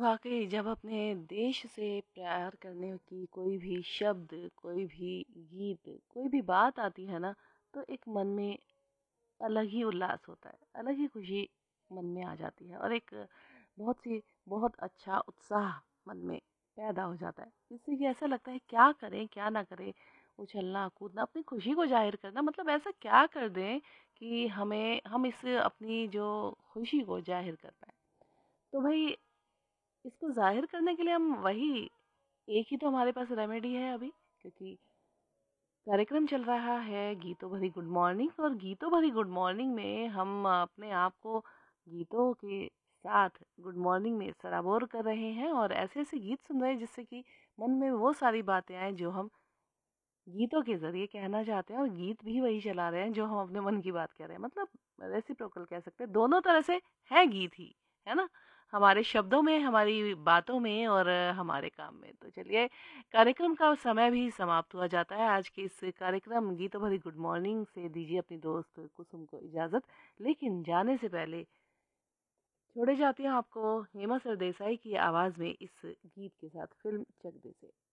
वाकई जब अपने देश से प्यार करने की कोई भी शब्द, कोई भी गीत, कोई भी बात आती है ना, तो एक मन में अलग ही उल्लास होता है, अलग ही खुशी मन में आ जाती है और एक बहुत अच्छा उत्साह मन में पैदा हो जाता है, जिससे कि ऐसा लगता है क्या करें क्या ना करें। उछलना कूदना, अपनी खुशी को जाहिर करना, मतलब ऐसा क्या कर दें कि हम इस अपनी जो खुशी को जाहिर कर पाए। तो भाई, इसको ज़ाहिर करने के लिए हम वही एक ही तो हमारे पास रेमेडी है अभी, क्योंकि कार्यक्रम चल रहा है गीतों भरी गुड मॉर्निंग, और गीतों भरी गुड मॉर्निंग में हम अपने आप को गीतों के साथ गुड मॉर्निंग में सराबोर कर रहे हैं और ऐसे ऐसे गीत सुन रहे हैं जिससे कि मन में वो सारी बातें आए जो हम गीतों के ज़रिए कहना चाहते हैं, और गीत भी वही चला रहे हैं जो हम अपने मन की बात कह रहे हैं। मतलब रेसिप्रोकल कह सकते हैं, दोनों तरह से है गीत ही, है ना? हमारे शब्दों में, हमारी बातों में और हमारे काम में। तो चलिए, कार्यक्रम का समय भी समाप्त हुआ जाता है। आज के इस कार्यक्रम गीतों भरी गुड मॉर्निंग से दीजिए अपनी दोस्त कुसुम को इजाज़त। लेकिन जाने से पहले छोड़े जाती हूँ आपको हेमा सरदेसाई की आवाज़ में इस गीत के साथ, फिल्म चक दे से।